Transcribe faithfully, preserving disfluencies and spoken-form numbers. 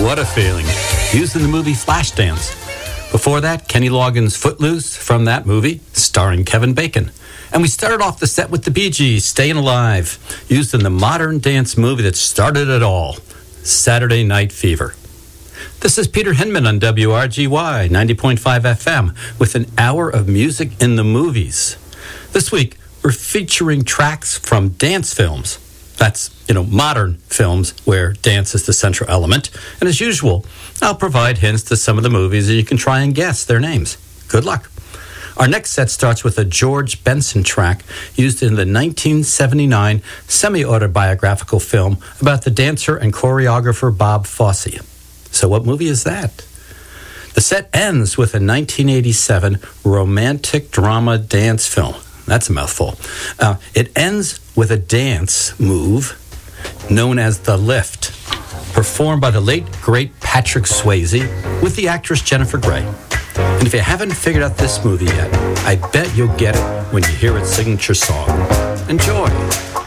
What a Feeling, used in the movie Flashdance. Before that, Kenny Loggins' Footloose from that movie, starring Kevin Bacon. And we started off the set with the Bee Gees, Staying Alive, used in the modern dance movie that started it all, Saturday Night Fever. This is Peter Hinman on W R G Y ninety point five F M with an hour of music in the movies. This week, we're featuring tracks from dance films. That's, you know, modern films where dance is the central element. And as usual, I'll provide hints to some of the movies and you can try and guess their names. Good luck. Our next set starts with a George Benson track used in the nineteen seventy-nine semi-autobiographical film about the dancer and choreographer Bob Fosse. So what movie is that? The set ends with a nineteen eighty-seven romantic drama dance film. That's a mouthful. Uh, it ends with a dance move known as The Lift, performed by the late, great Patrick Swayze with the actress Jennifer Grey. And if you haven't figured out this movie yet, I bet you'll get it when you hear its signature song. Enjoy.